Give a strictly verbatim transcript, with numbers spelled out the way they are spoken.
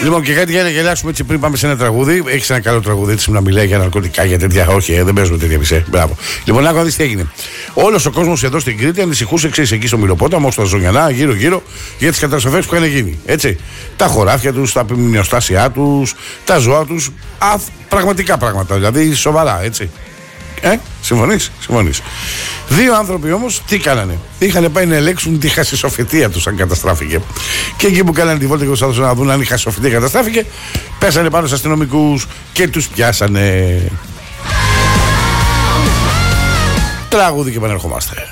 Λοιπόν, και κάτι για να γελάσουμε έτσι πριν πάμε σε ένα τραγούδι. Έχεις ένα καλό τραγούδι έτσι που να μιλάει για ναρκωτικά, για τέτοια. Όχι, ε, δεν παίζουμε τέτοια μισέ. Μπράβο. Λοιπόν, άκου να δεις τι έγινε. Όλος ο κόσμος εδώ στην Κρήτη ανησυχούσε εξής εκεί στο Μυλοπόταμο, στα Ζωνιανά, γύρω-γύρω για τις καταστροφές που είχαν γίνει. Έτσι. Τα χωράφια τους, τα μνηνοστάσια τους, τα ζώα τους. Α, πραγματικά πράγματα. Δηλαδή σοβαρά, έτσι. Ε, συμφωνείς, συμφωνείς. Δύο άνθρωποι όμως τι κάνανε? Είχαν πάει να ελέγξουν τη χασισοφετία τους αν καταστράφηκε. Και εκεί που κάνανε τη βόλτα και προσπαθούσαν να δουν αν η χασισοφετία καταστράφηκε, πέσανε πάνω στους αστυνομικούς και τους πιάσανε. Τραγούδι και επανερχόμαστε.